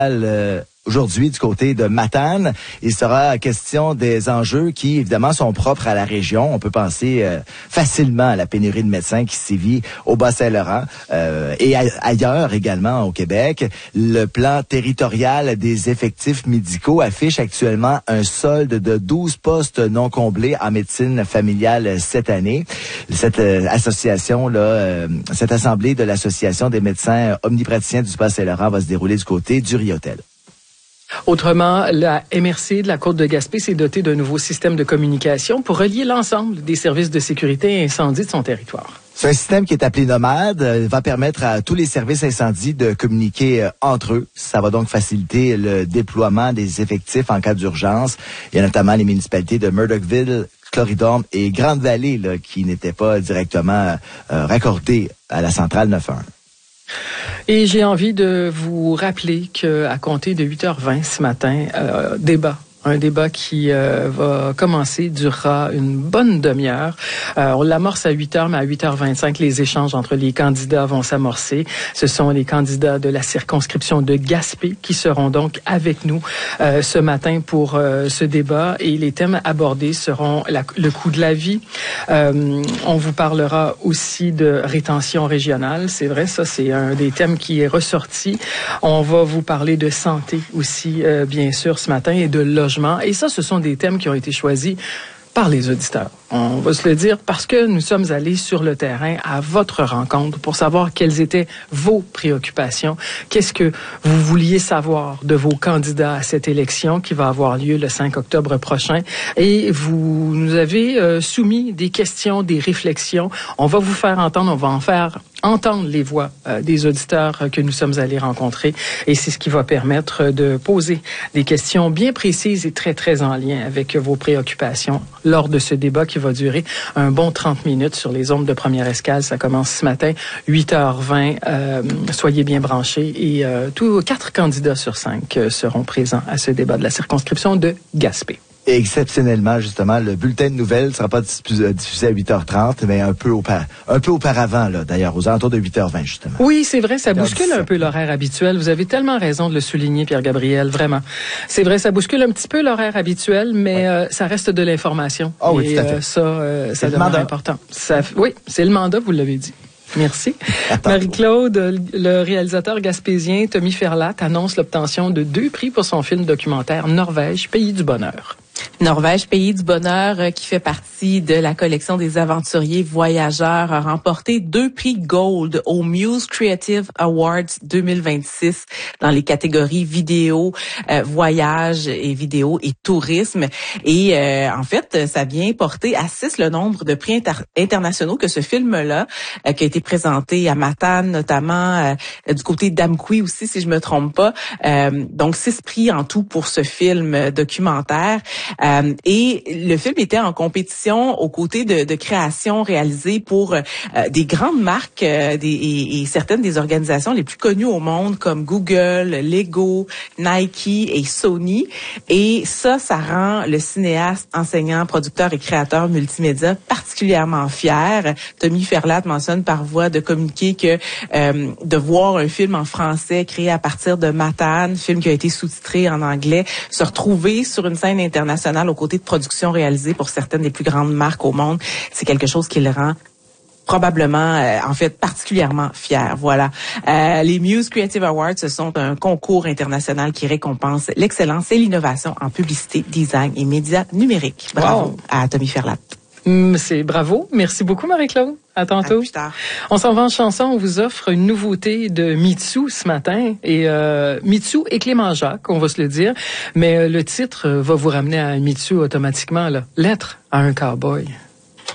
Aujourd'hui, du côté de Matane, il sera question des enjeux qui, évidemment, sont propres à la région. On peut penser facilement à la pénurie de médecins qui sévit au Bas-Saint-Laurent et ailleurs également au Québec. Le plan territorial des effectifs médicaux affiche actuellement un solde de 12 postes non comblés en médecine familiale cette année. Cette association-là, cette assemblée de l'Association des médecins omnipraticiens du Bas-Saint-Laurent va se dérouler du côté du Riotel. Autrement, la MRC de la Côte de Gaspé s'est dotée d'un nouveau système de communication pour relier l'ensemble des services de sécurité et incendie de son territoire. C'est un système qui est appelé Nomade, va permettre à tous les services incendies de communiquer entre eux. Ça va donc faciliter le déploiement des effectifs en cas d'urgence. Il y a notamment les municipalités de Murdochville, Floridorme et Grande-Vallée là, qui n'étaient pas directement raccordées à la centrale 911. Et j'ai envie de vous rappeler qu'à compter de 8h20 ce matin, un débat qui va commencer, durera une bonne demi-heure. On l'amorce à 8h, mais à 8h25, les échanges entre les candidats vont s'amorcer. Ce sont les candidats de la circonscription de Gaspé qui seront donc avec nous ce matin pour ce débat. Et les thèmes abordés seront le coût de la vie. On vous parlera aussi de rétention régionale. C'est vrai, ça, c'est un des thèmes qui est ressorti. On va vous parler de santé aussi, bien sûr, ce matin, et de logement. Et ça, ce sont des thèmes qui ont été choisis par les auditeurs. On va se le dire parce que nous sommes allés sur le terrain à votre rencontre pour savoir quelles étaient vos préoccupations. Qu'est-ce que vous vouliez savoir de vos candidats à cette élection qui va avoir lieu le 5 octobre prochain. Et vous nous avez soumis des questions, des réflexions. On va vous faire entendre, on va en faire entendre les voix des auditeurs que nous sommes allés rencontrer. Et c'est ce qui va permettre de poser des questions bien précises et très, très en lien avec vos préoccupations lors de ce débat qui va durer un bon 30 minutes sur les ondes de Première Escale. Ça commence ce matin, 8h20. Soyez bien branchés. Et tous 4 candidats sur 5 seront présents à ce débat de la circonscription de Gaspé. Et exceptionnellement, justement, le bulletin de nouvelles ne sera pas diffusé à 8h30, mais un peu auparavant, là, d'ailleurs, aux alentours de 8h20, justement. Oui, c'est vrai, ça bouscule un peu l'horaire habituel. Vous avez tellement raison de le souligner, Pierre-Gabriel, vraiment. C'est vrai, ça bouscule un petit peu l'horaire habituel, mais ça reste de l'information. Ah oui, et, tout à fait. Ça demeure important. Oui, c'est le mandat, vous l'avez dit. Merci. Marie-Claude, le réalisateur gaspésien Tommy Ferlat annonce l'obtention de 2 prix pour son film documentaire Norvège, pays du bonheur. Norvège, pays du bonheur, qui fait partie de la collection des aventuriers voyageurs, a remporté 2 prix Gold au Muse Creative Awards 2026 dans les catégories vidéo, voyage et vidéo et tourisme. Et en fait, ça vient porter à 6 le nombre de prix internationaux que ce film-là, qui a été présenté à Matane, notamment du côté d'Amqui aussi, si je me trompe pas. Donc 6 prix en tout pour ce film documentaire. Et le film était en compétition aux côtés de créations réalisées pour des grandes marques et certaines des organisations les plus connues au monde comme Google, Lego, Nike et Sony. Et ça rend le cinéaste, enseignant, producteur et créateur multimédia particulièrement fier. Tommy Ferlat mentionne par voie de communiqué que de voir un film en français créé à partir de Matane, film qui a été sous-titré en anglais, se retrouver sur une scène internationale aux côtés de productions réalisées pour certaines des plus grandes marques au monde, c'est quelque chose qui le rend probablement, en fait, particulièrement fier. Voilà. Les Muse Creative Awards, ce sont un concours international qui récompense l'excellence et l'innovation en publicité, design et médias numériques. Bravo à Tommy Ferlat. C'est bravo. Merci beaucoup, Marie-Claude. À tantôt. À plus tard. On s'en va en chanson. On vous offre une nouveauté de Mitsou ce matin. Et Mitsou et Clément Jacques, on va se le dire. Mais le titre va vous ramener à Mitsou automatiquement. Là. Lettre à un cowboy.